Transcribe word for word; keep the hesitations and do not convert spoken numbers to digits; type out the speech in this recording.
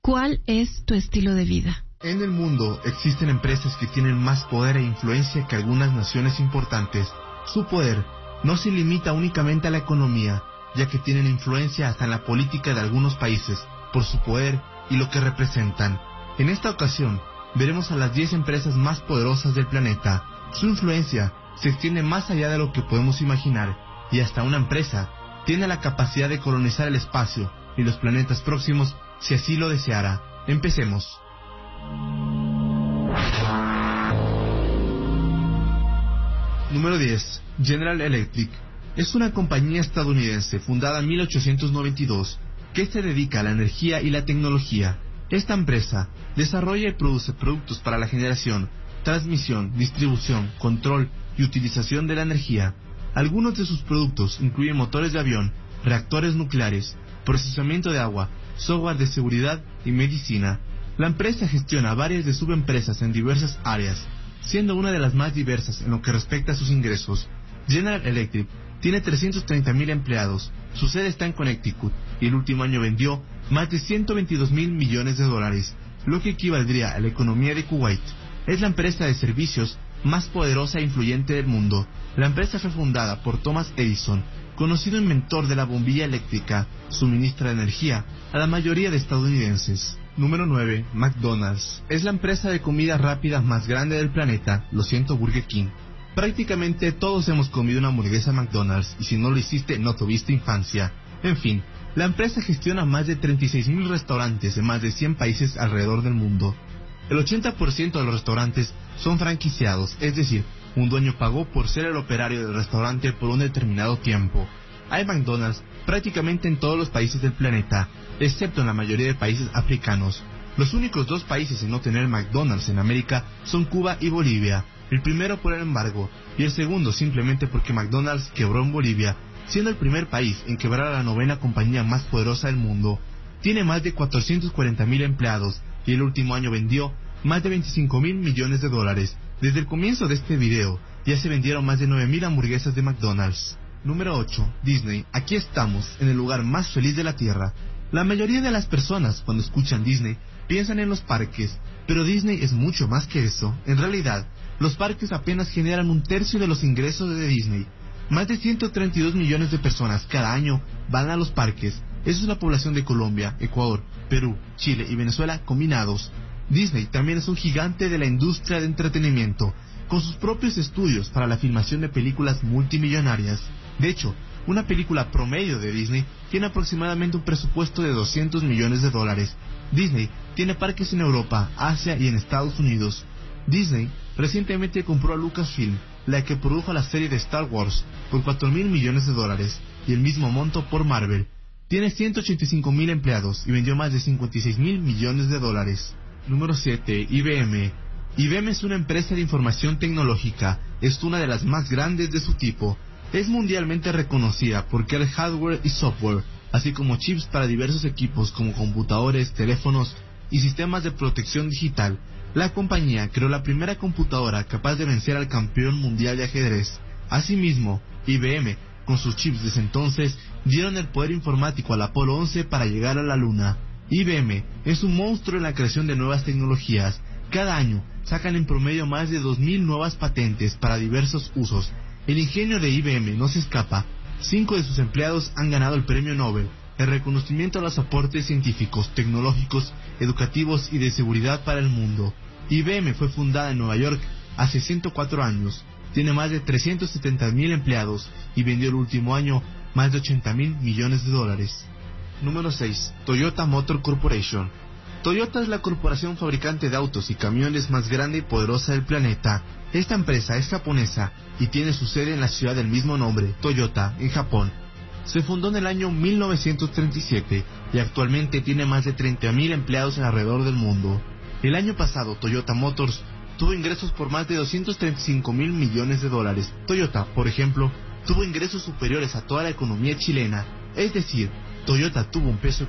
¿Cuál es tu estilo de vida? En el mundo existen empresas que tienen más poder e influencia que algunas naciones importantes. Su poder no se limita únicamente a la economía, ya que tienen influencia hasta en la política de algunos países, por su poder y lo que representan. En esta ocasión, veremos a las diez empresas más poderosas del planeta. Su influencia se extiende más allá de lo que podemos imaginar, y hasta una empresa tiene la capacidad de colonizar el espacio y los planetas próximos si así lo deseara. Empecemos. Número diez. General Electric. Es una compañía estadounidense fundada en mil ochocientos noventa y dos que se dedica a la energía y la tecnología. Esta empresa desarrolla y produce productos para la generación, transmisión, distribución, control y utilización de la energía. Algunos de sus productos incluyen motores de avión, reactores nucleares, procesamiento de agua, software de seguridad y medicina. La empresa gestiona varias de subempresas en diversas áreas, siendo una de las más diversas en lo que respecta a sus ingresos. General Electric tiene trescientos treinta mil empleados, su sede está en Connecticut y el último año vendió más de ciento veintidós mil millones de dólares, lo que equivaldría a la economía de Kuwait. Es la empresa de servicios más poderosa e influyente del mundo. La empresa fue fundada por Thomas Edison, conocido inventor de la bombilla eléctrica, suministra energía a la mayoría de estadounidenses. Número nueve. McDonald's. Es la empresa de comida rápida más grande del planeta, lo siento Burger King. Prácticamente todos hemos comido una hamburguesa McDonald's, y si no lo hiciste, no tuviste infancia. En fin, la empresa gestiona más de treinta y seis mil restaurantes en más de cien países alrededor del mundo. El ochenta por ciento de los restaurantes son franquiciados, es decir, un dueño pagó por ser el operario del restaurante por un determinado tiempo. Hay McDonald's prácticamente en todos los países del planeta, excepto en la mayoría de países africanos. Los únicos dos países en no tener McDonald's en América son Cuba y Bolivia. El primero por el embargo, y el segundo simplemente porque McDonald's quebró en Bolivia, siendo el primer país en quebrar a la novena compañía más poderosa del mundo. Tiene más de cuatrocientos cuarenta mil empleados, y el último año vendió más de veinticinco mil millones de dólares. Desde el comienzo de este video, ya se vendieron más de nueve mil hamburguesas de McDonald's. Número ocho. Disney. Aquí estamos, en el lugar más feliz de la Tierra. La mayoría de las personas, cuando escuchan Disney, piensan en los parques, pero Disney es mucho más que eso. En realidad, los parques apenas generan un tercio de los ingresos de Disney. Más de ciento treinta y dos millones de personas cada año van a los parques. Esa es la población de Colombia, Ecuador, Perú, Chile y Venezuela combinados. Disney también es un gigante de la industria de entretenimiento, con sus propios estudios para la filmación de películas multimillonarias. De hecho, una película promedio de Disney tiene aproximadamente un presupuesto de doscientos millones de dólares. Disney tiene parques en Europa, Asia y en Estados Unidos. Disney recientemente compró a Lucasfilm, la que produjo la serie de Star Wars, por cuatro mil millones de dólares, y el mismo monto por Marvel. Tiene ciento ochenta y cinco mil empleados y vendió más de cincuenta y seis mil millones de dólares. Número siete. I B M. I B M es una empresa de información tecnológica, es una de las más grandes de su tipo. Es mundialmente reconocida por crear hardware y software, así como chips para diversos equipos como computadores, teléfonos y sistemas de protección digital. La compañía creó la primera computadora capaz de vencer al campeón mundial de ajedrez. Asimismo, I B M, con sus chips desde entonces, dieron el poder informático al Apolo once para llegar a la Luna. I B M es un monstruo en la creación de nuevas tecnologías. Cada año sacan en promedio más de dos mil nuevas patentes para diversos usos. El ingenio de I B M no se escapa. Cinco de sus empleados han ganado el premio Nobel, el reconocimiento a los aportes científicos, tecnológicos, educativos y de seguridad para el mundo. I B M fue fundada en Nueva York hace ciento cuatro años. Tiene más de trescientos setenta mil empleados y vendió el último año más de ochenta mil millones de dólares. Número seis. Toyota Motor Corporation. Toyota es la corporación fabricante de autos y camiones más grande y poderosa del planeta. Esta empresa es japonesa y tiene su sede en la ciudad del mismo nombre, Toyota, en Japón. Se fundó en el año mil novecientos treinta y siete y actualmente tiene más de treinta mil empleados alrededor del mundo. El año pasado, Toyota Motors tuvo ingresos por más de doscientos treinta y cinco mil millones de dólares. Toyota, por ejemplo, tuvo ingresos superiores a toda la economía chilena, es decir, Toyota tuvo un peso